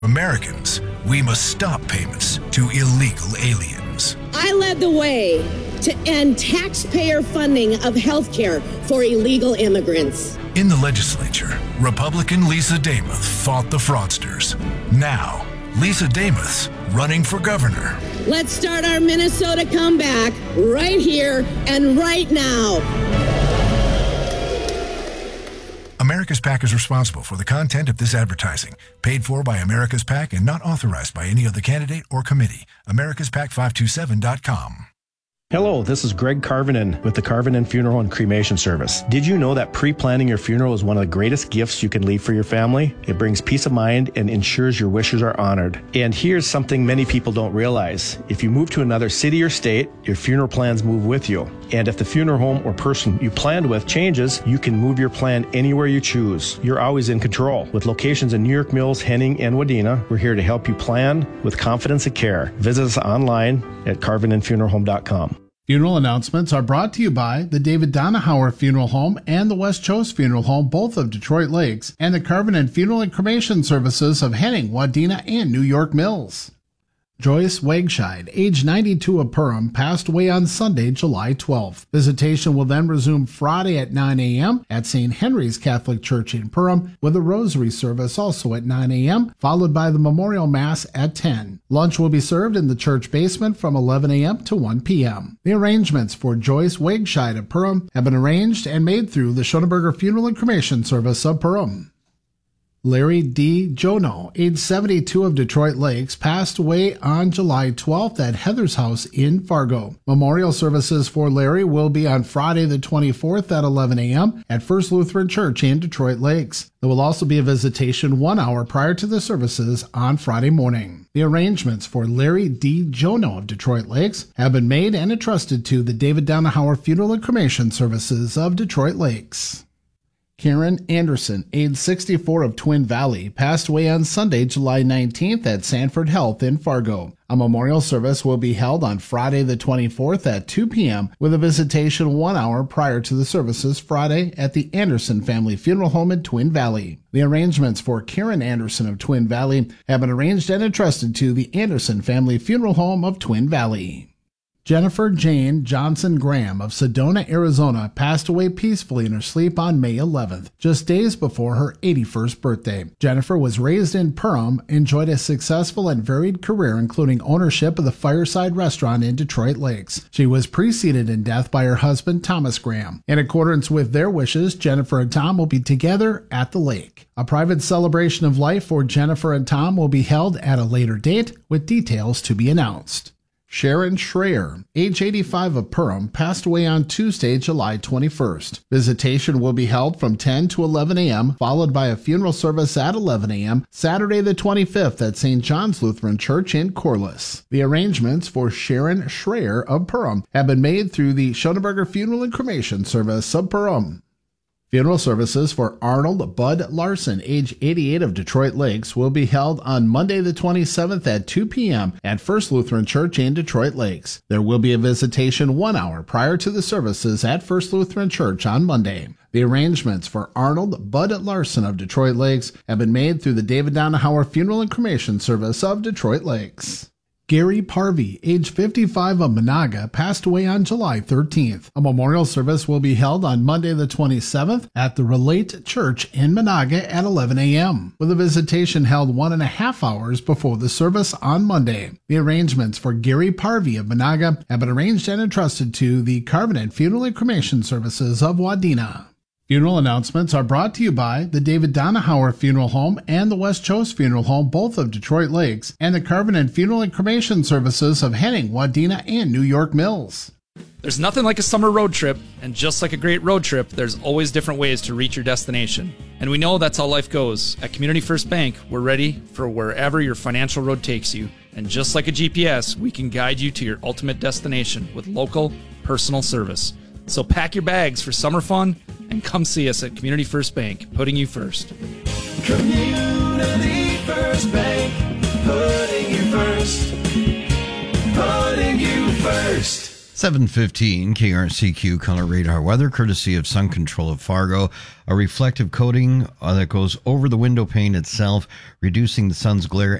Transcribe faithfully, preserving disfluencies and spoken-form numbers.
Americans, we must stop payments to illegal aliens. I led the way to end taxpayer funding of health care for illegal immigrants. In the legislature, Republican Lisa Damoth fought the fraudsters. Now, Lisa Damoth's running for governor. Let's start our Minnesota comeback right here and right now. America's PAC is responsible for the content of this advertising, paid for by America's PAC and not authorized by any other candidate or committee. Americas Pac five two seven dot com. Hello, this is Greg Carvinen with the Carvinen Funeral and Cremation Service. Did you know that pre-planning your funeral is one of the greatest gifts you can leave for your family? It brings peace of mind and ensures your wishes are honored. And here's something many people don't realize. If you move to another city or state, your funeral plans move with you. And if the funeral home or person you planned with changes, you can move your plan anywhere you choose. You're always in control. With locations in New York Mills, Henning, and Wadena, we're here to help you plan with confidence and care. Visit us online at carvinen funeral home dot com. Funeral announcements are brought to you by the David Donahauer Funeral Home and the West Chose Funeral Home, both of Detroit Lakes, and the Carvinen Funeral and Cremation Services of Henning, Wadena, and New York Mills. Joyce Wagscheid, age ninety-two of Perham, passed away on Sunday, July twelfth. Visitation will then resume Friday at nine a.m. at Saint Henry's Catholic Church in Perham, with a rosary service also at nine a.m., followed by the memorial mass at ten. Lunch will be served in the church basement from eleven a.m. to one p.m. The arrangements for Joyce Wagscheid of Perham have been arranged and made through the Schoenberger Funeral and Cremation Service of Perham. Larry D. Jono, age seventy-two of Detroit Lakes, passed away on July twelfth at Heather's house in Fargo. Memorial services for Larry will be on Friday the twenty-fourth at eleven a.m. at First Lutheran Church in Detroit Lakes. There will also be a visitation one hour prior to the services on Friday morning. The arrangements for Larry D. Jono of Detroit Lakes have been made and entrusted to the David Donahauer Funeral and Cremation Services of Detroit Lakes. Karen Anderson, age sixty-four of Twin Valley, passed away on Sunday, July nineteenth at Sanford Health in Fargo. A memorial service will be held on Friday the twenty-fourth at two p.m. with a visitation one hour prior to the services Friday at the Anderson Family Funeral Home in Twin Valley. The arrangements for Karen Anderson of Twin Valley have been arranged and entrusted to the Anderson Family Funeral Home of Twin Valley. Jennifer Jane Johnson Graham of Sedona, Arizona, passed away peacefully in her sleep on May eleventh, just days before her eighty-first birthday. Jennifer was raised in Perham, enjoyed a successful and varied career, including ownership of the Fireside Restaurant in Detroit Lakes. She was preceded in death by her husband, Thomas Graham. In accordance with their wishes, Jennifer and Tom will be together at the lake. A private celebration of life for Jennifer and Tom will be held at a later date, with details to be announced. Sharon Schreier, age eighty-five of Perham, passed away on Tuesday, July twenty-first. Visitation will be held from ten to eleven a.m., followed by a funeral service at eleven a.m., Saturday the twenty-fifth at Saint John's Lutheran Church in Corliss. The arrangements for Sharon Schreier of Perham have been made through the Schoenberger Funeral and Cremation Service of Perham. Funeral services for Arnold Bud Larson, age eighty-eight of Detroit Lakes, will be held on Monday the twenty-seventh at two p.m. at First Lutheran Church in Detroit Lakes. There will be a visitation one hour prior to the services at First Lutheran Church on Monday. The arrangements for Arnold Bud Larson of Detroit Lakes have been made through the David Donahauer Funeral and Cremation Service of Detroit Lakes. Gary Parvey, age fifty-five of Monaga, passed away on July thirteenth. A memorial service will be held on Monday the twenty-seventh at the Relate Church in Monaga at eleven a.m., with a visitation held one and a half hours before the service on Monday. The arrangements for Gary Parvey of Monaga have been arranged and entrusted to the Carvinen Funeral and Cremation Services of Wadena. Funeral announcements are brought to you by the David Donahauer Funeral Home and the West Chose Funeral Home, both of Detroit Lakes, and the Carvinen Funeral and Cremation Services of Henning, Wadena, and New York Mills. There's nothing like a summer road trip, and just like a great road trip, there's always different ways to reach your destination. And we know that's how life goes. At Community First Bank, we're ready for wherever your financial road takes you. And just like a G P S, we can guide you to your ultimate destination with local, personal service. So pack your bags for summer fun and come see us at Community First Bank, putting you first. Community First Bank, putting you first, putting you first. seven fifteen K R C Q Color Radar Weather, courtesy of Sun Control of Fargo. A reflective coating uh, that goes over the window pane itself, reducing the sun's glare